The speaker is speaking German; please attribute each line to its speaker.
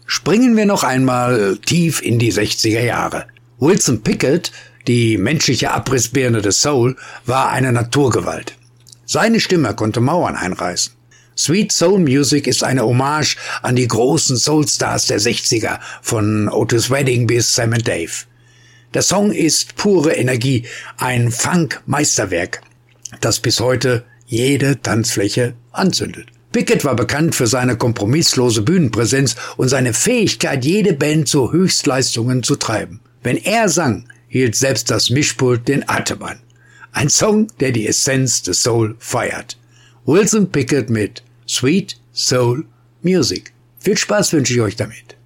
Speaker 1: Springen wir noch einmal tief in die 60er Jahre. Wilson Pickett, die menschliche Abrissbirne des Soul, war eine Naturgewalt. Seine Stimme konnte Mauern einreißen. Sweet Soul Music ist eine Hommage an die großen Soulstars der 60er, von Otis Redding bis Sam & Dave. Der Song ist pure Energie, ein Funk-Meisterwerk, das bis heute jede Tanzfläche anzündet. Pickett war bekannt für seine kompromisslose Bühnenpräsenz und seine Fähigkeit, jede Band zu Höchstleistungen zu treiben. Wenn er sang, hielt selbst das Mischpult den Atem an. Ein Song, der die Essenz des Soul feiert. Wilson Pickett mit Sweet Soul Music. Viel Spaß wünsche ich euch damit.